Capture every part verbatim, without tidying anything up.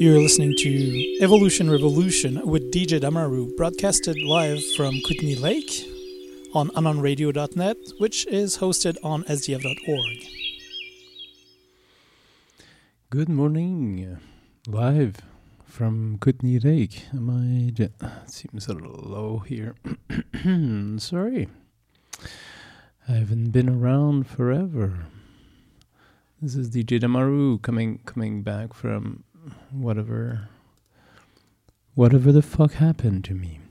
You're listening to Evolution Revolution with D J Damaru, broadcasted live from Kootenay Lake on anon radio dot net, which is hosted on S D F dot org. Good morning, live from Kootenay Lake. Am I? It seems a little low here. Sorry, I haven't been around forever. This is D J Damaru coming coming back from whatever whatever the fuck happened to me.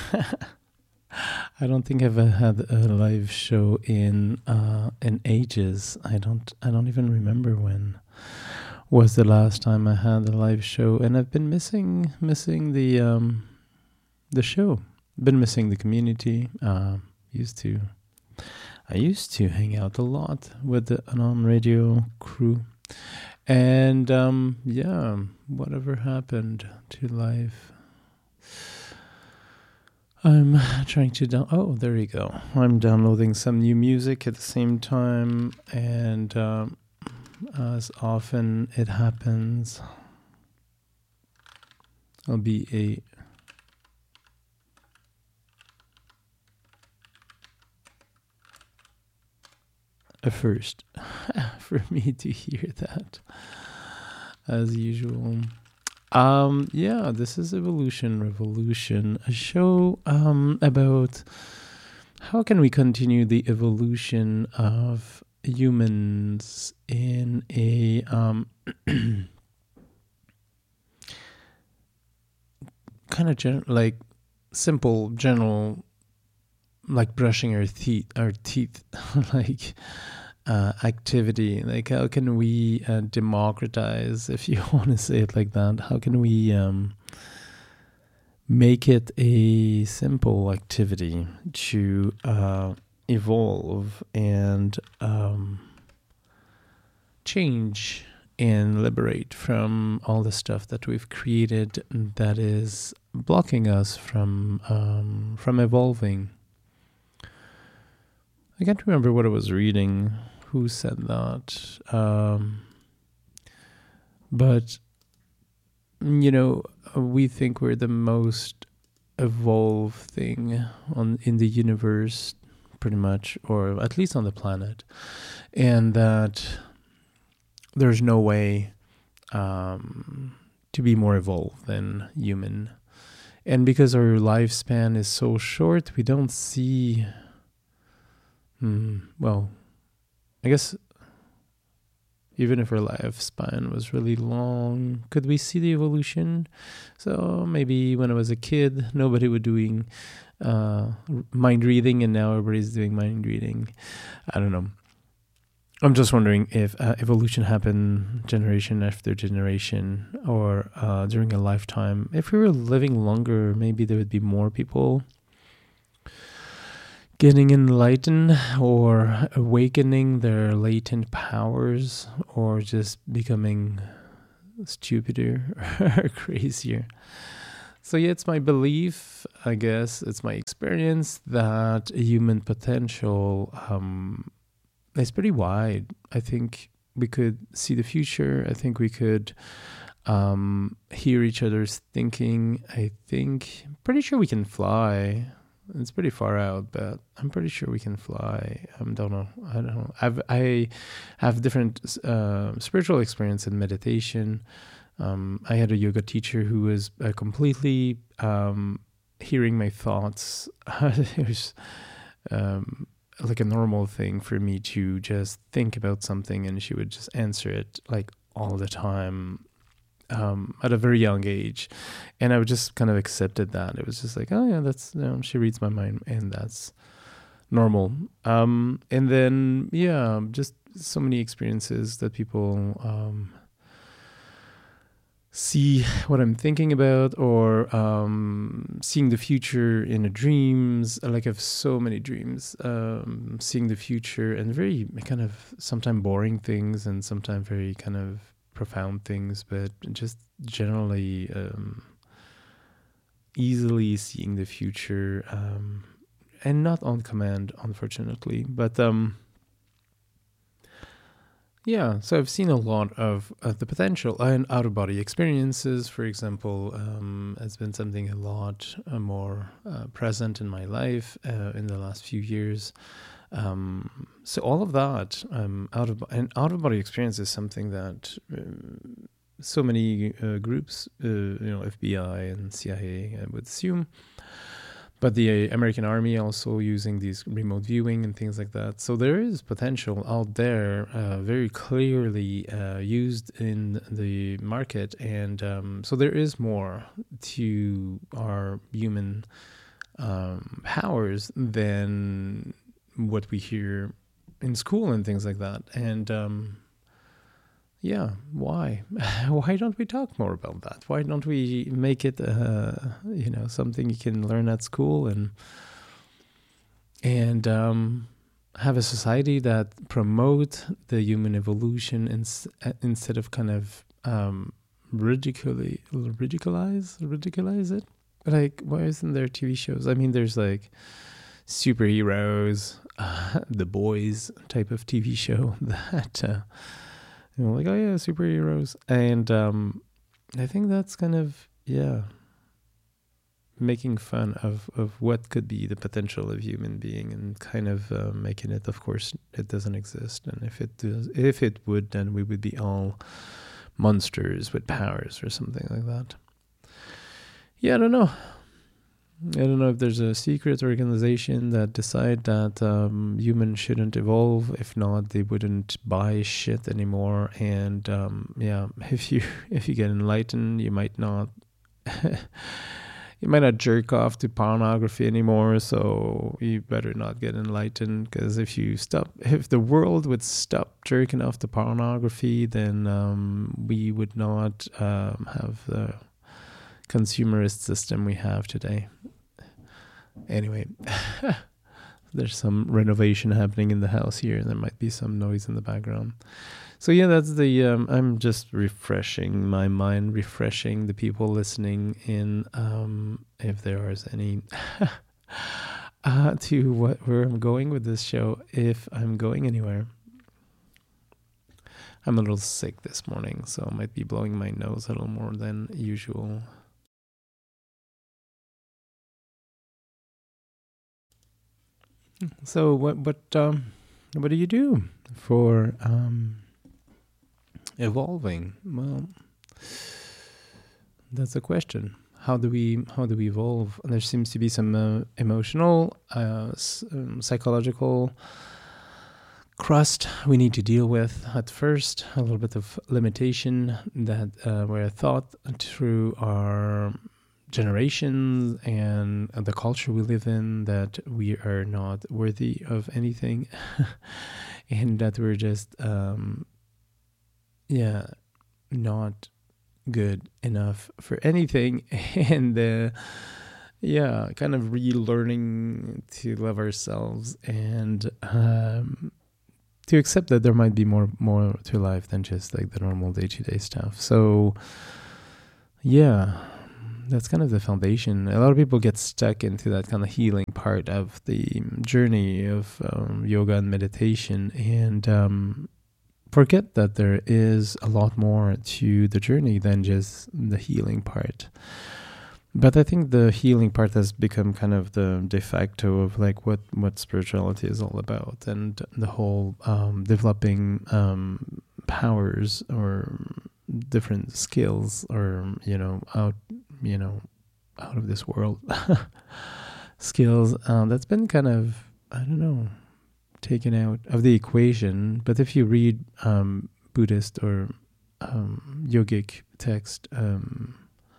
I don't think I've uh, had a live show in uh, in ages. I don't I don't even remember when was the last time I had a live show, and I've been missing missing the um, the show. Been missing the community. Uh, used to I used to hang out a lot with the Anon Radio crew. And, um, yeah, whatever happened to life. I'm trying to down. Oh, there you go. I'm downloading some new music at the same time. And, um, as often it happens, I'll be a a first for me to hear that, as usual. Um, yeah, this is Evolution Revolution, a show um, about how can we continue the evolution of humans in a um, kind of gen- like simple, general, like brushing our teeth, our teeth, like uh, activity. Like, how can we uh, democratize, if you want to say it like that? How can we um, make it a simple activity to uh, evolve and um, change and liberate from all the stuff that we've created that is blocking us from um, from evolving? I can't remember what I was reading, who said that. Um, but, you know, we think we're the most evolved thing on in the universe, pretty much, or at least on the planet. And that there's no way um, to be more evolved than human. And because our lifespan is so short, we don't see... Hmm. Well, I guess even if our lifespan was really long, could we see the evolution? So maybe when I was a kid, nobody was doing uh, mind reading, and now everybody's doing mind reading. I don't know. I'm just wondering if uh, evolution happened generation after generation, or uh, during a lifetime. If we were living longer, maybe there would be more people getting enlightened or awakening their latent powers, or just becoming stupider or crazier. So yeah, it's my belief, I guess, it's my experience that human potential um, is pretty wide. I think we could see the future. I think we could um, hear each other's thinking. I think, pretty sure we can fly. It's pretty far out, but I'm pretty sure we can fly. I um, don't know. I don't know. I've I have different uh, spiritual experience in meditation. Um, I had a yoga teacher who was uh, completely um, hearing my thoughts. It was um, like a normal thing for me to just think about something, and she would just answer it like all the time. Um, at a very young age, and I would just kind of accepted that. It was just like, oh yeah, that's, you know, she reads my mind, and that's normal. Um, and then yeah, just so many experiences that people um, see what I'm thinking about, or um, seeing the future in a dreams. Like, I have so many dreams, um, seeing the future, and very kind of sometimes boring things, and sometimes very kind of profound things, but just generally um, easily seeing the future, um, and not on command, unfortunately. But um, Yeah, so I've seen a lot of uh, the potential and out of body experiences, for example, um, has been something a lot uh, more uh, present in my life uh, in the last few years. Um, so all of that um, out of and out of body experience is something that um, so many uh, groups, uh, you know, F B I and C I A, I would assume. But the uh, American Army also using these remote viewing and things like that. So there is potential out there, uh, very clearly uh, used in the market. And um, so there is more to our human um, powers than what we hear in school and things like that. And um, yeah, why? Why don't we talk more about that? Why don't we make it, uh, you know, something you can learn at school and and um, have a society that promote the human evolution ins- instead of kind of um, ridiculi- ridiculize ridiculize it? Like, why isn't there T V shows? I mean, there's like superheroes, uh, The Boys type of T V show that. Uh, You know, like, oh yeah, superheroes. And um, I think that's kind of, yeah, making fun of, of what could be the potential of human being and kind of uh, making it, of course, it doesn't exist. And if it does, if it would, then we would be all monsters with powers or something like that. Yeah, I don't know. I don't know if there's a secret organization that decide that um, humans shouldn't evolve. If not, they wouldn't buy shit anymore. And um, yeah, if you if you get enlightened, you might not you might not jerk off to pornography anymore. So you better not get enlightened, because if you stop, if the world would stop jerking off to pornography, then um, we would not um, have the consumerist system we have today. Anyway, there's some renovation happening in the house here, and there might be some noise in the background. So yeah, that's the, um, I'm just refreshing my mind, refreshing the people listening in, um, if there is any, uh, to what, where I'm going with this show, if I'm going anywhere. I'm a little sick this morning, so I might be blowing my nose a little more than usual. So what what um what do you do for um evolving? Well, that's a question. How do we how do we evolve? There seems to be some uh, emotional, uh, um, psychological crust we need to deal with at first. A little bit of limitation that uh, we're taught through our generations and the culture we live in, that we are not worthy of anything and that we're just um yeah not good enough for anything. And uh, yeah kind of relearning to love ourselves and um to accept that there might be more more to life than just like the normal day-to-day stuff. So yeah, that's kind of the foundation. A lot of people get stuck into that kind of healing part of the journey of um, yoga and meditation, and um, forget that there is a lot more to the journey than just the healing part. But I think the healing part has become kind of the de facto of like what, what spirituality is all about, and the whole um, developing um, powers or different skills, or you know out you know out of this world skills. Um, that's been kind of, I don't know, taken out of the equation. But if you read um, Buddhist or um, yogic text, um,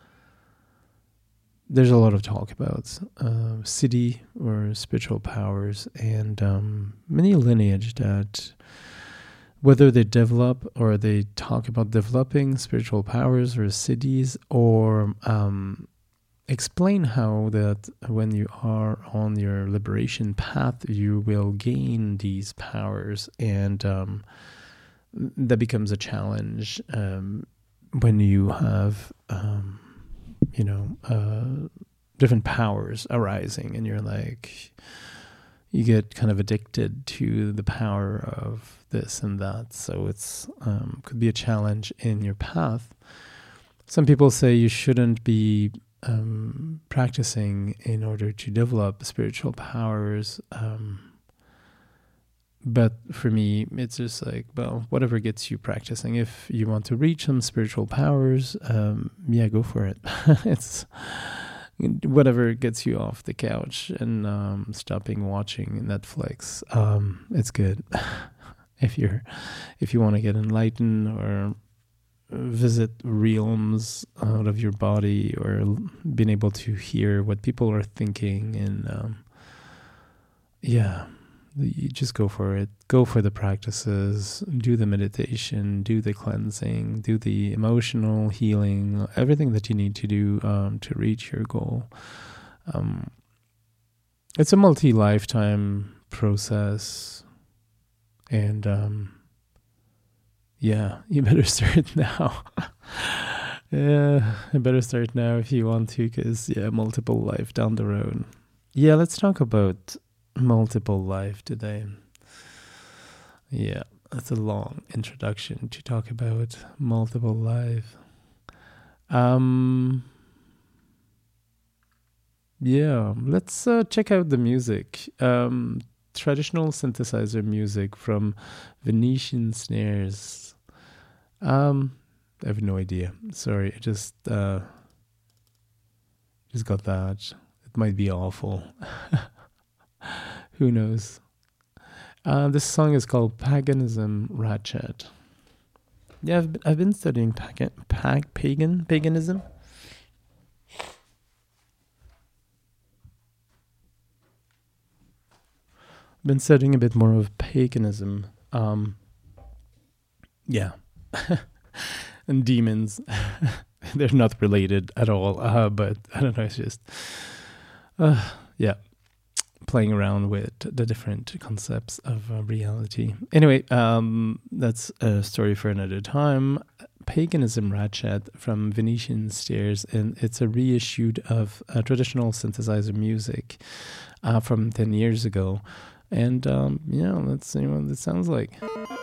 there's a lot of talk about uh, siddhi or spiritual powers, and um, many lineage that whether they develop or they talk about developing spiritual powers or siddhis, or um, explain how that when you are on your liberation path, you will gain these powers, and um, that becomes a challenge um, when you have, um, you know, uh, different powers arising, and you're like, you get kind of addicted to the power of this and that. So it's um, could be a challenge in your path. Some people say you shouldn't be um, practicing in order to develop spiritual powers. Um, but for me, it's just like, well, whatever gets you practicing. If you want to reach some spiritual powers, um, yeah, go for it. It's whatever gets you off the couch and um, stopping watching Netflix. Um, it's good. if you're, if you want to get enlightened or visit realms out of your body, or being able to hear what people are thinking, and um, yeah, you just go for it. Go for the practices, do the meditation, do the cleansing, do the emotional healing, everything that you need to do um, to reach your goal. Um, it's a multi-lifetime process, and um, yeah, you better start now. Yeah, you better start now if you want to, because yeah, multiple life down the road. Yeah, let's talk about multiple life today. Yeah, that's a long introduction to talk about multiple life. Um, yeah, let's uh, check out the music. Um, traditional synthesizer music from Venetian Snares. Um, I have no idea. Sorry, I just uh, just got that. It might be awful. Who knows? Uh, this song is called Paganism Ratchet. Yeah, I've been, I've been studying pagan, pag, pagan, paganism. I've been studying a bit more of paganism. Um, yeah. And demons. They're not related at all, uh, but I don't know, it's just, uh, yeah. playing around with the different concepts of uh, reality. Anyway, um, that's a story for another time. Paganism Ratchet from Venetian Snares, and it's a reissued of uh, traditional synthesizer music uh, from ten years ago. And um, yeah, let's see what it sounds like.